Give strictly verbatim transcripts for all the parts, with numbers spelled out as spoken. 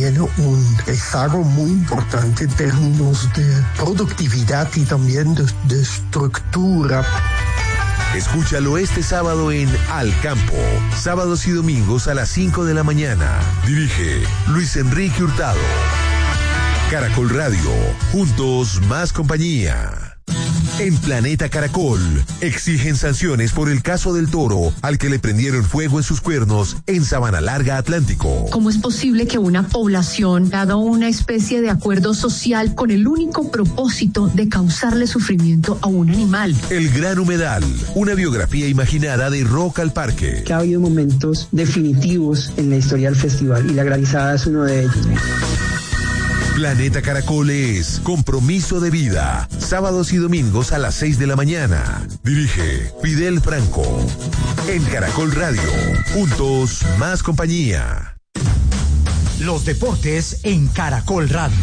tiene un rezago muy importante en términos de productividad y también de, de estructura. Escúchalo este sábado en Al Campo, sábados y domingos a las cinco de la mañana. Dirige Luis Enrique Hurtado. Caracol Radio, juntos más compañía. En Planeta Caracol, exigen sanciones por el caso del toro al que le prendieron fuego en sus cuernos en Sabana Larga, Atlántico. ¿Cómo es posible que una población haga una especie de acuerdo social con el único propósito de causarle sufrimiento a un animal? El Gran Humedal, una biografía imaginada de Rock al Parque. Que ha habido momentos definitivos en la historia del festival y la granizada es uno de ellos. Planeta Caracol es Compromiso de Vida, sábados y domingos a las seis de la mañana. Dirige Fidel Franco. En Caracol Radio, juntos más compañía. Los deportes en Caracol Radio.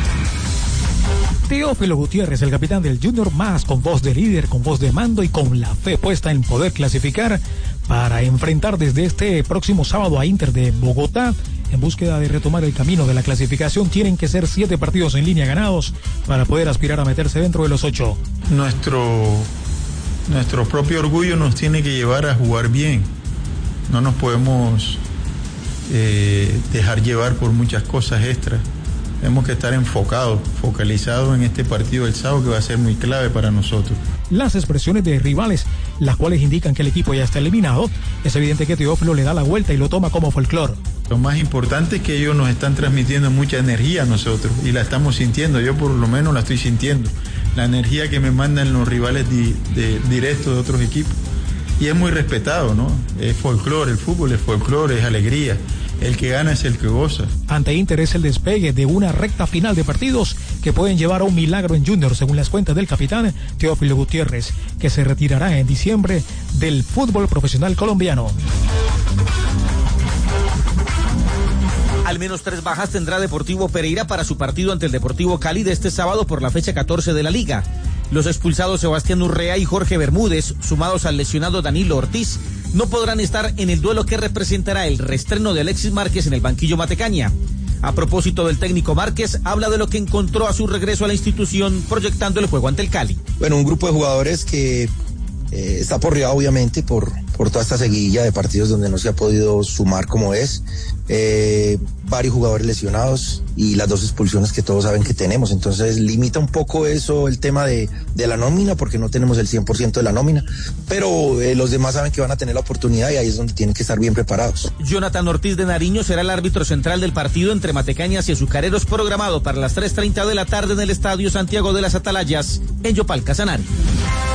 Teófilo Gutiérrez, el capitán del Junior, más con voz de líder, con voz de mando y con la fe puesta en poder clasificar para enfrentar desde este próximo sábado a Inter de Bogotá. En búsqueda de retomar el camino de la clasificación, tienen que ser siete partidos en línea ganados para poder aspirar a meterse dentro de los ocho. Nuestro, nuestro propio orgullo nos tiene que llevar a jugar bien. No nos podemos eh, dejar llevar por muchas cosas extras. Tenemos que estar enfocados, focalizados en este partido del sábado que va a ser muy clave para nosotros. Las expresiones de rivales, las cuales indican que el equipo ya está eliminado, es evidente que Teófilo le da la vuelta y lo toma como folclor. Lo más importante es que ellos nos están transmitiendo mucha energía a nosotros y la estamos sintiendo, yo por lo menos la estoy sintiendo, la energía que me mandan los rivales di, de, directos de otros equipos. Y es muy respetado, ¿no? Es folclore, el fútbol es folclore, es alegría. El que gana es el que goza. Ante Inter es el despegue de una recta final de partidos que pueden llevar a un milagro en Junior, según las cuentas del capitán Teófilo Gutiérrez, que se retirará en diciembre del fútbol profesional colombiano. Al menos tres bajas tendrá Deportivo Pereira para su partido ante el Deportivo Cali de este sábado por la fecha catorce de la Liga. Los expulsados Sebastián Urrea y Jorge Bermúdez, sumados al lesionado Danilo Ortiz, no podrán estar en el duelo que representará el reestreno de Alexis Márquez en el banquillo matecaña. A propósito del técnico Márquez, habla de lo que encontró a su regreso a la institución proyectando el juego ante el Cali. Bueno, un grupo de jugadores que eh, está aporreado obviamente por, por toda esta seguidilla de partidos donde no se ha podido sumar como es. Eh, varios jugadores lesionados y las dos expulsiones que todos saben que tenemos, entonces limita un poco eso el tema de, de la nómina porque no tenemos el cien por ciento de la nómina, pero eh, los demás saben que van a tener la oportunidad y ahí es donde tienen que estar bien preparados. Jonathan Ortiz de Nariño será el árbitro central del partido entre Matecañas y Azucareros, programado para las tres treinta de la tarde en el Estadio Santiago de las Atalayas en Yopal, Casanare.